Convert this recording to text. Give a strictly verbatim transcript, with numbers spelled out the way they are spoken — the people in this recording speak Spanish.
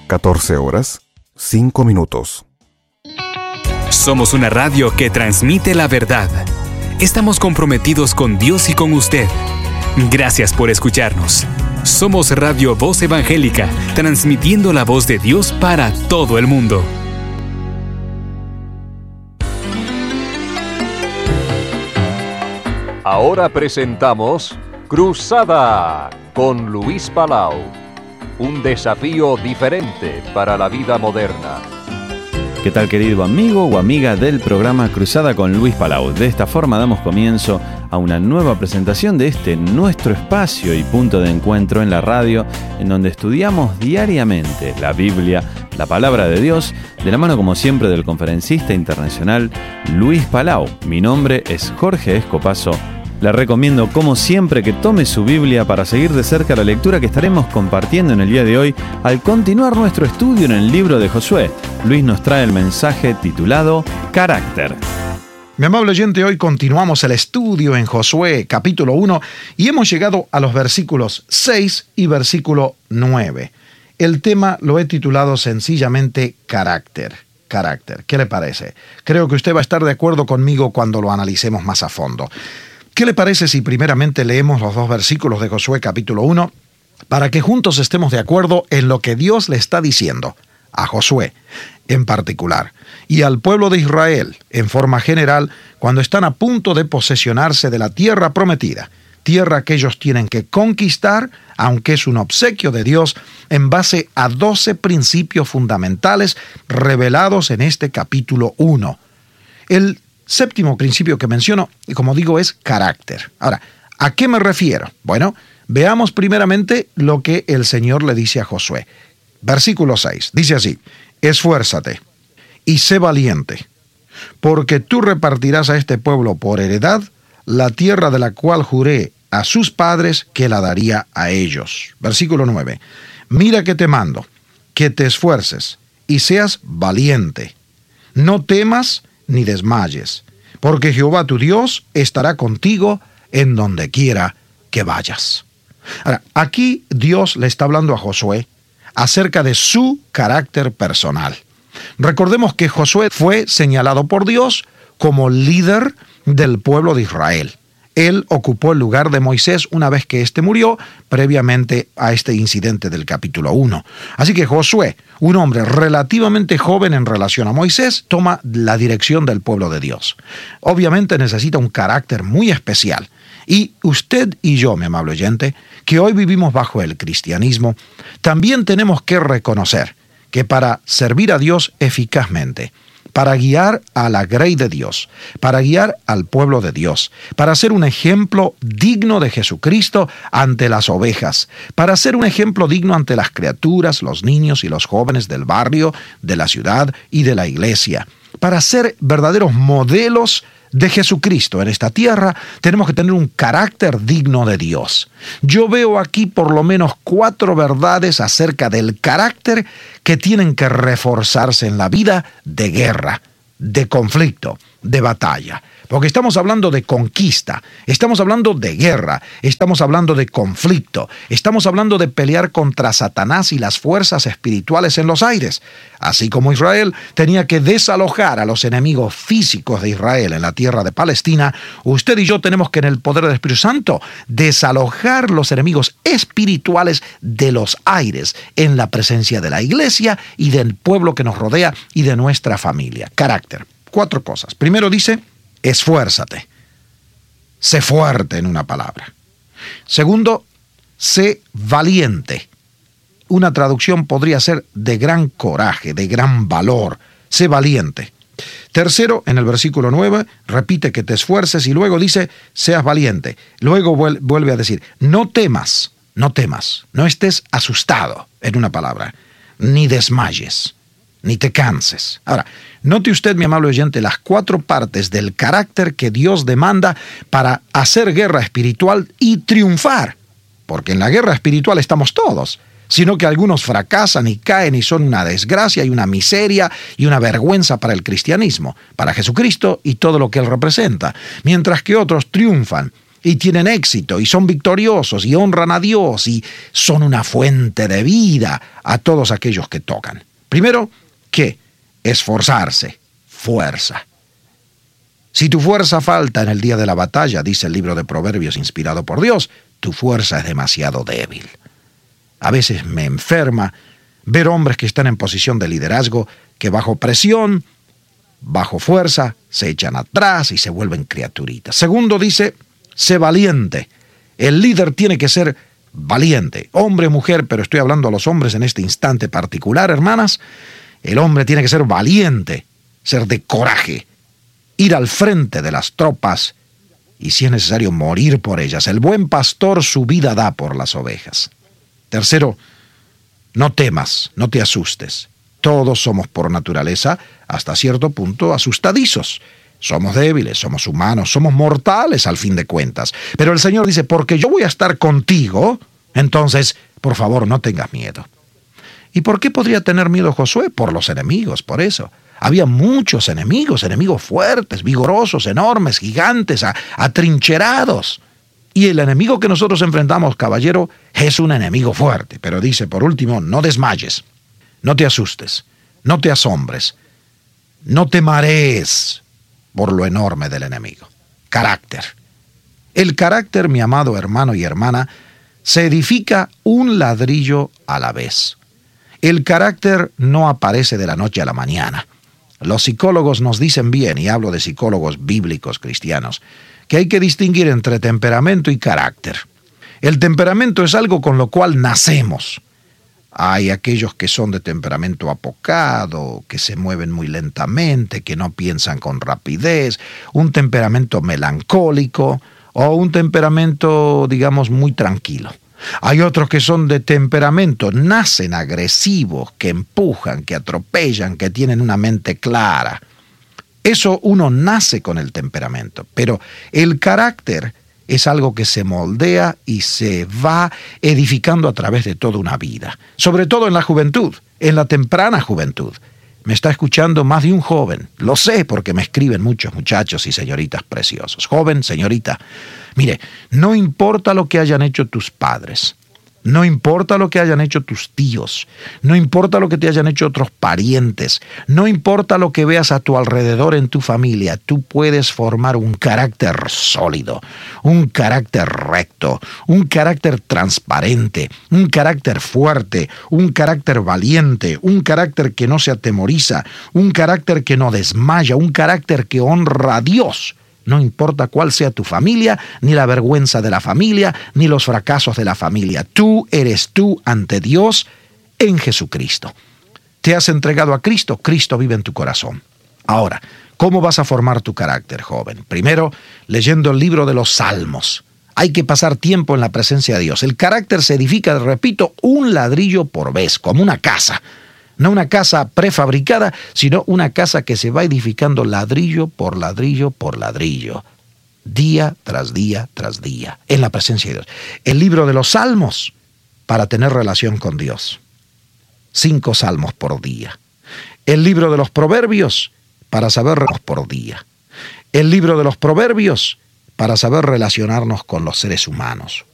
catorce horas, cinco minutos. Somos una radio que transmite la verdad. Estamos comprometidos con Dios y con usted. Gracias por escucharnos. Somos Radio Voz Evangélica, transmitiendo la voz de Dios para todo el mundo. Ahora presentamos Cruzada con Luis Palau. Un desafío diferente para la vida moderna. ¿Qué tal, querido amigo o amiga del programa Cruzada con Luis Palau? De esta forma damos comienzo a una nueva presentación de este nuestro espacio y punto de encuentro en la radio, en donde estudiamos diariamente la Biblia, la palabra de Dios, de la mano como siempre del conferencista internacional Luis Palau. Mi nombre es Jorge Escopazo. Le recomiendo, como siempre, que tome su Biblia para seguir de cerca la lectura que estaremos compartiendo en el día de hoy al continuar nuestro estudio en el libro de Josué. Luis nos trae el mensaje titulado Carácter. Mi amable oyente, hoy continuamos el estudio en Josué capítulo uno y hemos llegado a los versículos seis y versículo nueve. El tema lo he titulado sencillamente Carácter. Carácter. ¿Qué le parece? Creo que usted va a estar de acuerdo conmigo cuando lo analicemos más a fondo. ¿Qué le parece si primeramente leemos los dos versículos de Josué capítulo uno para que juntos estemos de acuerdo en lo que Dios le está diciendo a Josué en particular y al pueblo de Israel en forma general cuando están a punto de posesionarse de la tierra prometida, tierra que ellos tienen que conquistar, aunque es un obsequio de Dios en base a doce principios fundamentales revelados en este capítulo uno. El séptimo principio que menciono, como digo, es carácter. Ahora, ¿a qué me refiero? Bueno, veamos primeramente lo que el Señor le dice a Josué. Versículo seis, dice así: esfuérzate y sé valiente, porque tú repartirás a este pueblo por heredad la tierra de la cual juré a sus padres que la daría a ellos. Versículo nueve, mira que te mando, que te esfuerces y seas valiente. No temas ni desmayes, porque Jehová tu Dios estará contigo en donde quiera que vayas. Ahora, aquí Dios le está hablando a Josué acerca de su carácter personal. Recordemos que Josué fue señalado por Dios como líder del pueblo de Israel. Él ocupó el lugar de Moisés una vez que éste murió, previamente a este incidente del capítulo uno. Así que Josué, un hombre relativamente joven en relación a Moisés, toma la dirección del pueblo de Dios. Obviamente necesita un carácter muy especial. Y usted y yo, mi amable oyente, que hoy vivimos bajo el cristianismo, también tenemos que reconocer que para servir a Dios eficazmente, para guiar a la grey de Dios, para guiar al pueblo de Dios, para ser un ejemplo digno de Jesucristo ante las ovejas, para ser un ejemplo digno ante las criaturas, los niños y los jóvenes del barrio, de la ciudad y de la iglesia, para ser verdaderos modelos de Jesucristo en esta tierra, tenemos que tener un carácter digno de Dios. Yo veo aquí por lo menos cuatro verdades acerca del carácter que tienen que reforzarse en la vida de guerra, de conflicto, de batalla. Porque estamos hablando de conquista, estamos hablando de guerra, estamos hablando de conflicto, estamos hablando de pelear contra Satanás y las fuerzas espirituales en los aires. Así como Israel tenía que desalojar a los enemigos físicos de Israel en la tierra de Palestina, usted y yo tenemos que en el poder del Espíritu Santo desalojar los enemigos espirituales de los aires en la presencia de la iglesia y del pueblo que nos rodea y de nuestra familia. Carácter. Cuatro cosas. Primero dice: esfuérzate. Sé fuerte en una palabra. Segundo, sé valiente. Una traducción podría ser de gran coraje, de gran valor. Sé valiente. Tercero, en el versículo nueve, repite que te esfuerces y luego dice, seas valiente. Luego vuelve a decir, no temas, no temas, no estés asustado, en una palabra, ni desmayes, ni te canses. Ahora, note usted, mi amable oyente, las cuatro partes del carácter que Dios demanda para hacer guerra espiritual y triunfar. Porque en la guerra espiritual estamos todos, sino que algunos fracasan y caen y son una desgracia y una miseria y una vergüenza para el cristianismo, para Jesucristo y todo lo que Él representa, mientras que otros triunfan y tienen éxito, y son victoriosos, y honran a Dios, y son una fuente de vida a todos aquellos que tocan. Primero, ¿qué? Esforzarse, fuerza. Si tu fuerza falta en el día de la batalla, dice el libro de Proverbios inspirado por Dios, tu fuerza es demasiado débil. A veces me enferma ver hombres que están en posición de liderazgo que bajo presión, bajo fuerza, se echan atrás y se vuelven criaturitas. Segundo, dice, sé valiente. El líder tiene que ser valiente, hombre o mujer, pero estoy hablando a los hombres en este instante particular, hermanas. El hombre tiene que ser valiente, ser de coraje, ir al frente de las tropas y si es necesario morir por ellas. El buen pastor su vida da por las ovejas. Tercero, no temas, no te asustes. Todos somos por naturaleza, hasta cierto punto, asustadizos. Somos débiles, somos humanos, somos mortales al fin de cuentas. Pero el Señor dice, porque yo voy a estar contigo, entonces, por favor, no tengas miedo. ¿Y por qué podría tener miedo Josué? Por los enemigos, por eso. Había muchos enemigos, enemigos fuertes, vigorosos, enormes, gigantes, atrincherados. Y el enemigo que nosotros enfrentamos, caballero, es un enemigo fuerte. Pero dice, por último, no desmayes, no te asustes, no te asombres, no te marees por lo enorme del enemigo. Carácter. El carácter, mi amado hermano y hermana, se edifica un ladrillo a la vez. El carácter no aparece de la noche a la mañana. Los psicólogos nos dicen bien, y hablo de psicólogos bíblicos cristianos, que hay que distinguir entre temperamento y carácter. El temperamento es algo con lo cual nacemos. Hay aquellos que son de temperamento apocado, que se mueven muy lentamente, que no piensan con rapidez, un temperamento melancólico o un temperamento, digamos, muy tranquilo. Hay otros que son de temperamento, nacen agresivos, que empujan, que atropellan, que tienen una mente clara. Eso uno nace con el temperamento, pero el carácter es algo que se moldea y se va edificando a través de toda una vida, sobre todo en la juventud, en la temprana juventud. Me está escuchando más de un joven, lo sé porque me escriben muchos muchachos y señoritas preciosos. Joven, señorita, mire, no importa lo que hayan hecho tus padres, no importa lo que hayan hecho tus tíos, no importa lo que te hayan hecho otros parientes, no importa lo que veas a tu alrededor en tu familia, tú puedes formar un carácter sólido, un carácter recto, un carácter transparente, un carácter fuerte, un carácter valiente, un carácter que no se atemoriza, un carácter que no desmaya, un carácter que honra a Dios. No importa cuál sea tu familia, ni la vergüenza de la familia, ni los fracasos de la familia. Tú eres tú ante Dios en Jesucristo. Te has entregado a Cristo, Cristo vive en tu corazón. Ahora, ¿cómo vas a formar tu carácter, joven? Primero, leyendo el libro de los Salmos. Hay que pasar tiempo en la presencia de Dios. El carácter se edifica, repito, un ladrillo por vez, como una casa. No una casa prefabricada, sino una casa que se va edificando ladrillo por ladrillo por ladrillo, día tras día tras día, en la presencia de Dios. El libro de los Salmos, para tener relación con Dios. Cinco salmos por día. El libro de los Proverbios, para saber por día. El libro de los Proverbios, para saber relacionarnos con los seres humanos.